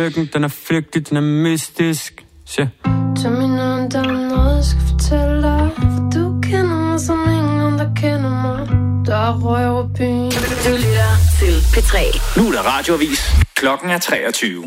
Den er flygtig, den er mystisk. Se. Tag mig nu, der er noget, jeg skal fortælle dig. For du kender mig som ingen andre kender mig. Der er røg over byen. Du lytter til P3. Nu er der radioavis. Klokken er 23.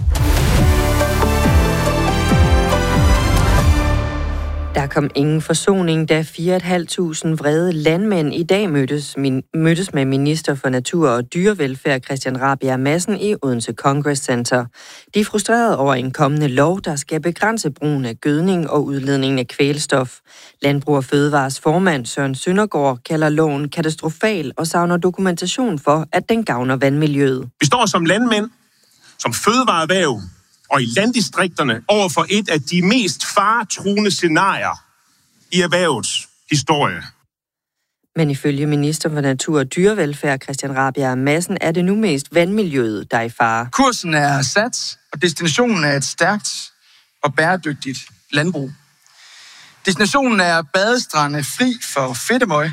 Der kom ingen forsoning, da 4.500 vrede landmænd i dag mødtes med minister for natur og dyrevelfærd Christian Rabjerg Madsen i Odense Congress Center. De er frustrerede over en kommende lov, der skal begrænse brugen af gødning og udledningen af kvælstof. Landbrug og Fødevares formand Søren Søndergaard kalder loven katastrofal og savner dokumentation for, at den gavner vandmiljøet. Vi står som landmænd, som fødevareerhverv og i landdistrikterne over for et af de mest faretruende scenarier i erhvervets historie. Men ifølge minister for natur og dyrevelfærd Christian Rabjerg Madsen er det nu mest vandmiljøet, der er i fare. Kursen er sat, og destinationen er et stærkt og bæredygtigt landbrug. Destinationen er badestrande fri for fedtemøg.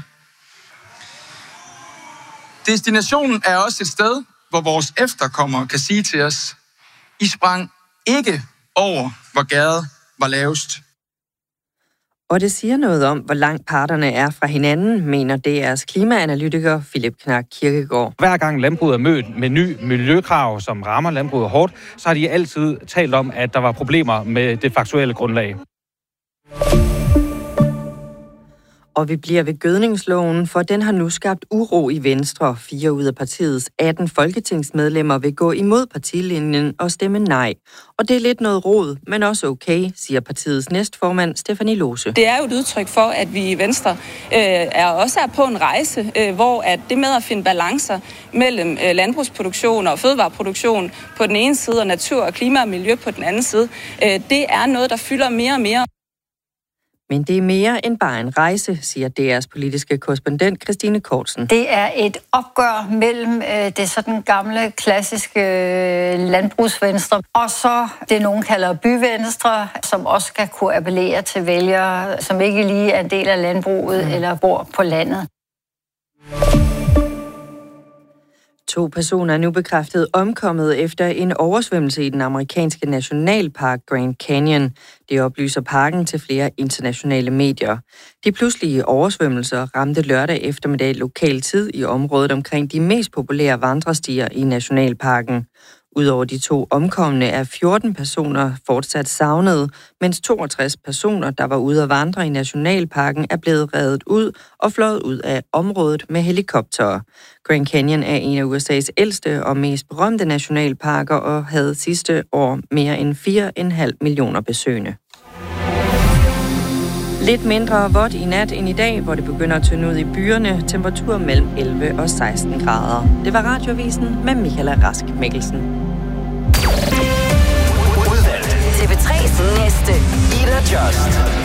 Destinationen er også et sted, hvor vores efterkommere kan sige til os, I sprang ikke over, hvor gærdet var lavest. Og det siger noget om, hvor langt parterne er fra hinanden, mener DR's klimaanalytiker Philip Knack Kirkegaard. Hver gang landbruget er mødt med nye miljøkrav, som rammer landbruget hårdt, så har de altid talt om, at der var problemer med det faktuelle grundlag. Og vi bliver ved gødningsloven, for den har nu skabt uro i Venstre. 4 ud af partiets 18 folketingsmedlemmer vil gå imod partilinjen og stemme nej. Og det er lidt noget rod, men også okay, siger partiets næstformand Stefanie Lose. Det er jo et udtryk for, at vi i Venstre også er på en rejse, hvor at det med at finde balancer mellem landbrugsproduktion og fødevareproduktion på den ene side, og natur og klima og miljø på den anden side, det er noget, der fylder mere og mere. Men det er mere end bare en rejse, siger DR's politiske korrespondent Christine Kortsen. Det er et opgør mellem det sådan gamle, klassiske landbrugsvenstre, og så det, nogen kalder byvenstre, som også skal kunne appellere til vælgere, som ikke lige er en del af landbruget eller bor på landet. 2 personer er nu bekræftet omkommet efter en oversvømmelse i den amerikanske nationalpark Grand Canyon. Det oplyser parken til flere internationale medier. De pludselige oversvømmelser ramte lørdag eftermiddag lokal tid i området omkring de mest populære vandrestier i nationalparken. Udover de 2 omkomne er 14 personer fortsat savnede, mens 62 personer, der var ude at vandre i nationalparken, er blevet reddet ud og fløjet ud af området med helikoptere. Grand Canyon er en af USA's ældste og mest berømte nationalparker og havde sidste år mere end 4,5 millioner besøgende. Lidt mindre vådt i nat end i dag, hvor det begynder at tynde ud i byerne. Temperatur mellem 11 og 16 grader. Det var Radioavisen med Michaela Rask Mikkelsen. TV3's næste Ida Just.